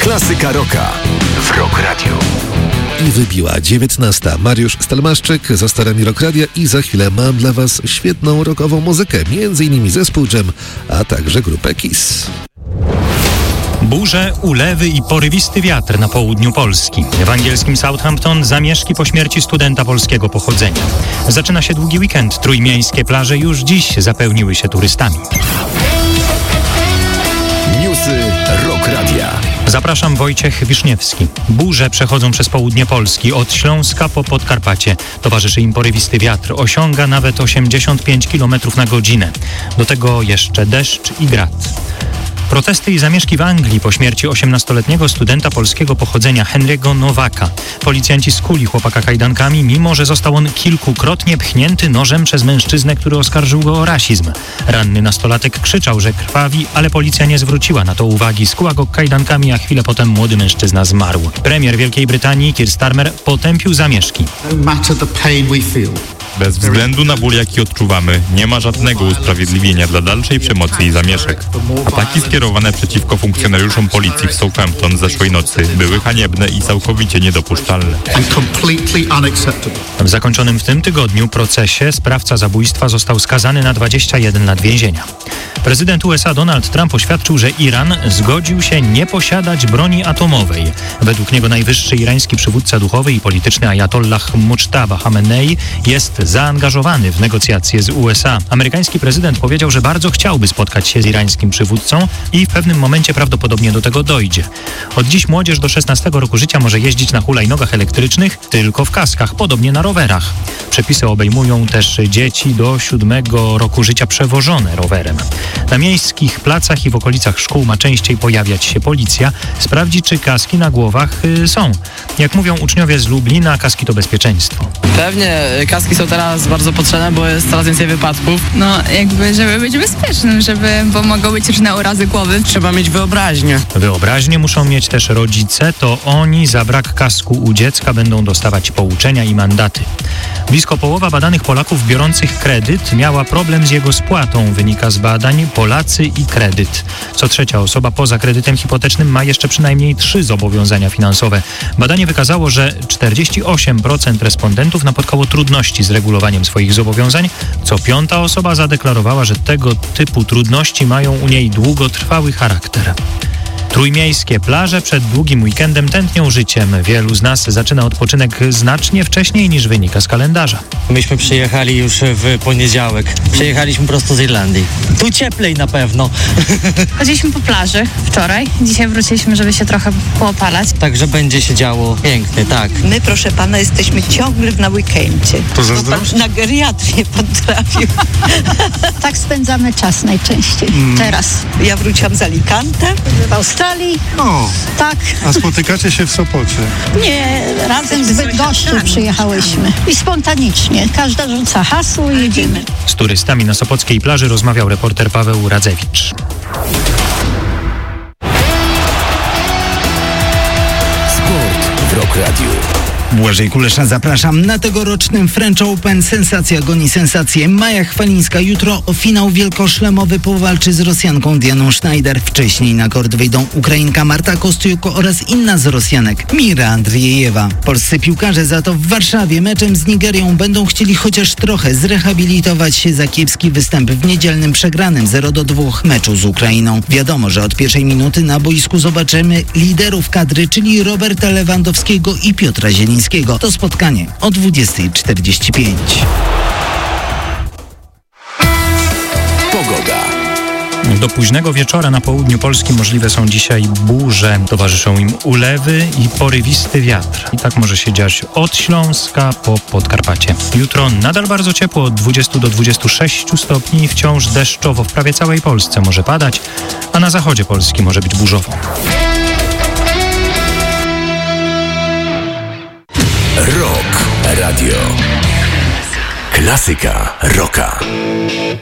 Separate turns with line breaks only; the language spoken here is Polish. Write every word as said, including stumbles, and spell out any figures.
Klasyka rocka w Rock Radio.
I wybiła dziewiętnasta. Mariusz Stelmaszczyk za starami Rock Radia i za chwilę mam dla Was świetną rockową muzykę, między innymi zespół Dżem, a także grupę Kiss.
Burze, ulewy i porywisty wiatr na południu Polski. W angielskim Southampton zamieszki po śmierci studenta polskiego pochodzenia. Zaczyna się długi weekend. Trójmiejskie plaże już dziś zapełniły się turystami.
Newsy Rock Radia.
Zapraszam, Wojciech Wiszniewski. Burze przechodzą przez południe Polski, od Śląska po Podkarpacie. Towarzyszy im porywisty wiatr, osiąga nawet osiemdziesiąt pięć kilometrów na godzinę. Do tego jeszcze deszcz i grad. Protesty i zamieszki w Anglii po śmierci osiemnastoletniego studenta polskiego pochodzenia Henry'ego Nowaka. Policjanci skuli chłopaka kajdankami, mimo że został on kilkukrotnie pchnięty nożem przez mężczyznę, który oskarżył go o rasizm. Ranny nastolatek krzyczał, że krwawi, ale policja nie zwróciła na to uwagi. Skuła go kajdankami, a chwilę potem młody mężczyzna zmarł. Premier Wielkiej Brytanii Keir Starmer potępił zamieszki.
Bez względu na ból, jaki odczuwamy, nie ma żadnego usprawiedliwienia dla dalszej przemocy i zamieszek. Ataki skierowane przeciwko funkcjonariuszom policji w Southampton zeszłej nocy były haniebne i całkowicie niedopuszczalne.
W zakończonym w tym tygodniu procesie sprawca zabójstwa został skazany na dwadzieścia jeden lat więzienia. Prezydent U S A Donald Trump oświadczył, że Iran zgodził się nie posiadać broni atomowej. Według niego najwyższy irański przywódca duchowy i polityczny ajatollah Mucztaba Chamenei jest zaangażowany w negocjacje z U S A. Amerykański prezydent powiedział, że bardzo chciałby spotkać się z irańskim przywódcą i w pewnym momencie prawdopodobnie do tego dojdzie. Od dziś młodzież do szesnastego roku życia może jeździć na hulajnogach elektrycznych tylko w kaskach, podobnie na rowerach. Przepisy obejmują też dzieci do siódmego roku życia przewożone rowerem. Na miejskich placach i w okolicach szkół ma częściej pojawiać się policja. Sprawdzi, czy kaski na głowach y, są. Jak mówią uczniowie z Lublina, kaski to bezpieczeństwo.
Pewnie kaski są teraz bardzo potrzebne, bo jest coraz więcej wypadków.
No jakby, żeby być bezpiecznym, żeby, bo mogą być różne urazy głowy.
Trzeba mieć wyobraźnię.
Wyobraźnię muszą mieć też rodzice, to oni za brak kasku u dziecka będą dostawać pouczenia i mandaty. Blisko połowa badanych Polaków biorących kredyt miała problem z jego spłatą, wynika z badań Polacy i kredyt. Co trzecia osoba poza kredytem hipotecznym ma jeszcze przynajmniej trzy zobowiązania finansowe. Badanie wykazało, że czterdzieści osiem procent respondentów napotkało trudności z regulowaniem swoich zobowiązań. Co piąta osoba zadeklarowała, że tego typu trudności mają u niej długotrwały charakter. Trójmiejskie plaże przed długim weekendem tętnią życiem. Wielu z nas zaczyna odpoczynek znacznie wcześniej niż wynika z kalendarza.
Myśmy przyjechali już w poniedziałek. Przyjechaliśmy prosto z Irlandii. Tu cieplej na pewno.
Chodziliśmy po plaży wczoraj. Dzisiaj wróciliśmy, żeby się trochę poopalać.
Także będzie się działo pięknie, tak.
My, proszę pana, jesteśmy ciągle na weekendzie.
To zazdrość?
Na geriatrię pan trafił.
Tak spędzamy czas najczęściej. Mm. Teraz.
Ja wróciłam z Alicante.
W Australii.
O,
tak.
A spotykacie się w Sopocie?
Nie, razem z Bydgoszczy przyjechałyśmy. I spontanicznie. Każda rzuca hasło i jedziemy.
Z turystami na sopockiej plaży rozmawiał reporter Paweł Radzewicz.
Sport w Rock Radio.
Błażej Kulesza, zapraszam. Na tegorocznym French Open sensacja goni sensację. Maja Chwalińska jutro o finał wielkoszlemowy powalczy z Rosjanką Dianą Schneider. Wcześniej na kort wyjdą Ukrainka Marta Kostyuk oraz inna z Rosjanek, Mira Andriejewa. Polscy piłkarze za to w Warszawie meczem z Nigerią będą chcieli chociaż trochę zrehabilitować się za kiepski występ w niedzielnym przegranym zero do dwóch meczu z Ukrainą. Wiadomo, że od pierwszej minuty na boisku zobaczymy liderów kadry, czyli Roberta Lewandowskiego i Piotra Zielińskiego. To spotkanie o dwudziesta czterdzieści pięć.
Pogoda.
Do późnego wieczora na południu Polski możliwe są dzisiaj burze. Towarzyszą im ulewy i porywisty wiatr. I tak może się dziać od Śląska po Podkarpacie. Jutro nadal bardzo ciepło, od dwudziestu do dwudziestu sześciu stopni. Wciąż deszczowo w prawie całej Polsce może padać, a na zachodzie Polski może być burzowo.
Rock Radio. Klasyka rocka.